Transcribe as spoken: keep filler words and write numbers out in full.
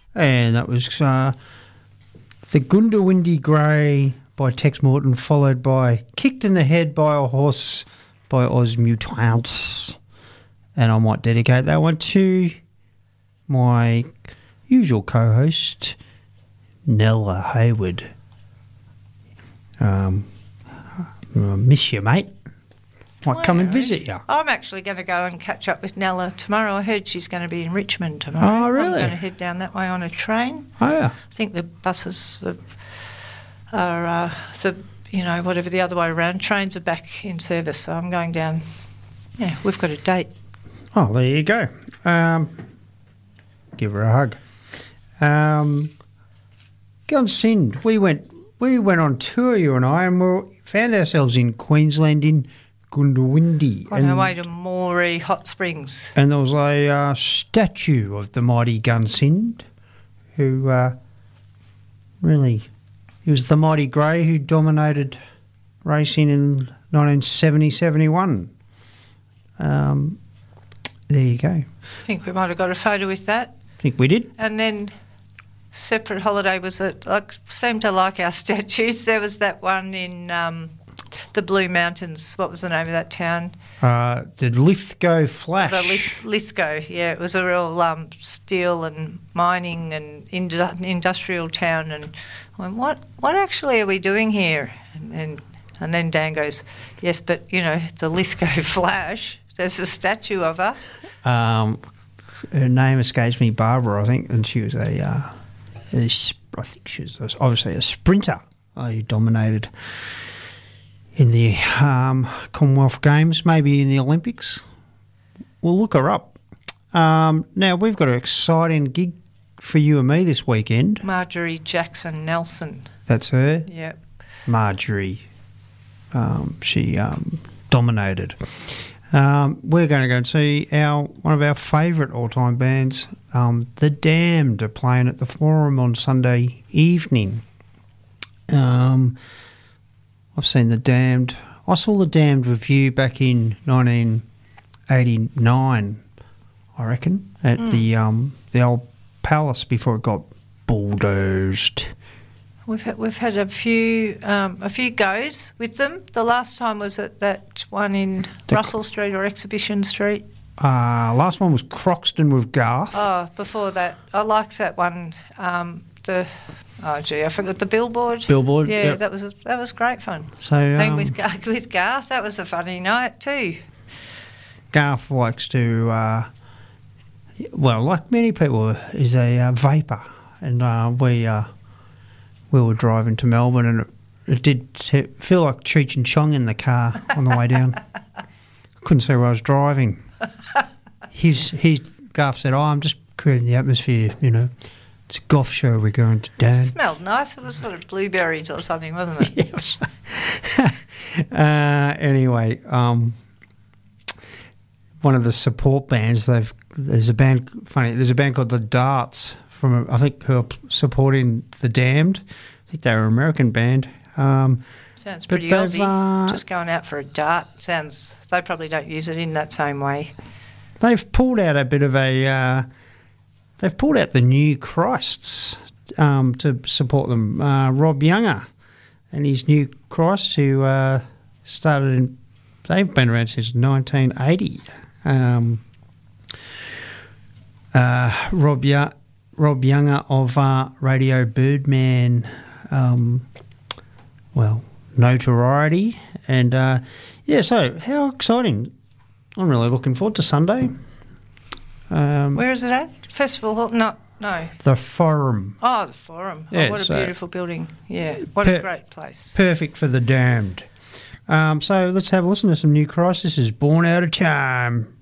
And that was uh, the Gundawindi Grey by Tex Morton, followed by Kicked in the Head by a Horse by Osmutants. And I might dedicate that one to my usual co-host, Nella Hayward. Um, I miss you, mate. Might Well, come and visit you. I'm actually going to go and catch up with Nella tomorrow. I heard she's going to be in Richmond tomorrow. Oh, really? I'm going to head down that way on a train. Oh, yeah. I think the buses are, are uh, the, you know, whatever the other way around. Trains are back in service, so I'm going down. Yeah, we've got a date. Oh, there you go. Um, give her a hug. Um, Gunsynd, we went we went on tour, you and I, and we found ourselves in Queensland in Gundawindi. On our way to Moree Hot Springs. And there was a uh, statue of the mighty Gunsynd, who uh, really, he was the mighty grey who dominated racing in nineteen seventy seventy-one. Um, there you go. I think we might have got a photo with that. I think we did. And then separate holiday was that, like, seemed to like our statues. There was that one in um, the Blue Mountains. What was the name of that town? Uh, the Lithgow Flash. The Lith- Lithgow, yeah. It was a real um, steel and mining and indu- industrial town. And I went, what, what actually are we doing here? And, and and then Dan goes, yes, but, you know, the Lithgow Flash, there's a statue of her. Um, her name escapes me, Barbara, I think, and she was a, uh, a sp- I think she was obviously a sprinter uh, who dominated in the um, Commonwealth Games, maybe in the Olympics. We'll look her up. Um, now, we've got an exciting gig for you and me this weekend. Marjorie Jackson Nelson. That's her? Yep. Marjorie. Um, she um, dominated. Um, we're going to go and see our one of our favourite all-time bands, um, The Damned, are playing at the Forum on Sunday evening. Um, I've seen The Damned. I saw The Damned with you back in nineteen eighty-nine, I reckon, at mm. the um, the old Palace before it got bulldozed. We've had, we've had a few um, a few goes with them. The last time was at that one in the Russell Street or Exhibition Street. Uh, last one was Croxton with Garth. Oh, before that, I liked that one. Um, the oh gee, I forgot the billboard. Billboard. Yeah, yep. that was a, that was great fun. So um, and with with Garth, that was a funny night too. Garth likes to, uh, well, like many people, is a uh, vapor, and uh, we. Uh, We were driving to Melbourne, and it, it did t- feel like Cheech and Chong in the car on the way down. I couldn't see where I was driving. His, his Garth said, oh, I'm just creating the atmosphere, you know. It's a golf show we're going to, Dad. It smelled nice. It was sort of blueberries or something, wasn't it? Yes. uh, anyway, um, one of the support bands, they've there's a band, funny, there's a band called The Darts, from, I think, who are supporting The Damned. I think they're an American band. Um, Sounds pretty Aussie. Uh, Just going out for a dart. Sounds. They probably don't use it in that same way. They've pulled out a bit of a. Uh, they've pulled out the New Christs um, to support them. Uh, Rob Younger and his New Christ, who uh, started in. They've been around since nineteen eighty. Um, uh, Rob Younger. Rob Younger of uh, Radio Birdman, um, well, notoriety. And, uh, yeah, so how exciting. I'm really looking forward to Sunday. Um, Where is it at? Festival Hall? No, no. The Forum. Oh, the Forum. Yeah, oh, what a so beautiful building. Yeah, what per- a great place. Perfect for The Damned. Um, so let's have a listen to some New Christ. This is Born Out of Time.